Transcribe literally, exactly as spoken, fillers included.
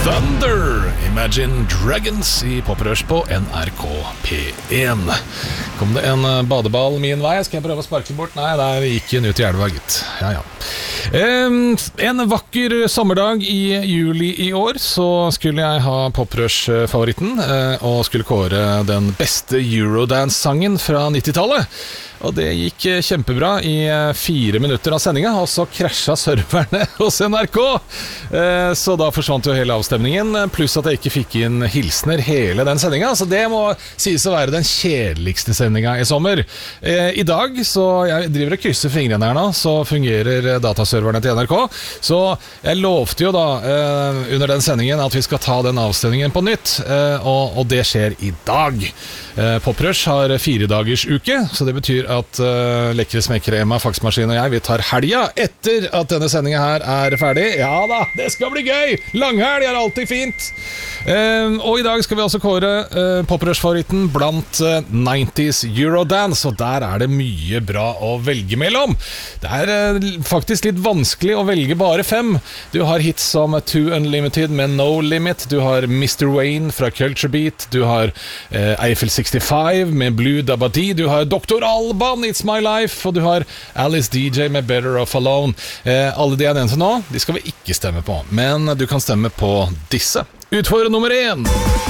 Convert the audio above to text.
Thunder, Imagine Dragons i Poprush på N R K P en. Kom det en badeball min vei? Skal jeg prøve å sparke bort? Nei, der gikk den ut i elva, gitt. Ja, ja. Um, en vakker sommerdag i juli i år så skulle jeg ha Poprush-favoritten uh, og skulle kåre den beste Eurodance-sangen fra nittitallet. Og det gikk kjempebra i fire minutter av sendingen, og så krasja serverne hos N R K. Eh, så da forsvant jo hele avstemningen, pluss at jeg ikke fikk inn hilsner hele den sendingen. Så det må sies å være den kjedeligste sendingen i sommer. Eh, I dag, så jeg driver og krysser fingrene her nå, så fungerer dataserverne til N R K. Så jeg lovte jo da eh, under den sendingen at vi skal ta den avstemningen på nytt, eh, og, og det skjer i dag. Eh, Poprush har fire dagers uke, så det betyr at uh, lekre smekkere Emma, faksmaskin og jeg, vi tar helga etter at denne sendingen her er ferdig. Ja da, det skal bli gøy! Langhelg er alltid fint! Uh, og i dag skal vi også kåre uh, Poprush-favoritten blant uh, nineties Eurodance, og der er det mye bra å velge mellom. Det er uh, faktisk litt vanskelig å velge bare fem. Du har hits som Too Unlimited med No Limit, du har mister Wayne fra Culture Beat, du har uh, Eiffel sekstifem med Blue Dabadi, du har doktor Alba It's My Life, og du har Alice D J med Better Off Alone. eh, Alle de jeg nevnte nå, de skal vi ikke stemme på, men du kan stemme på disse. Utfordrer nummer én.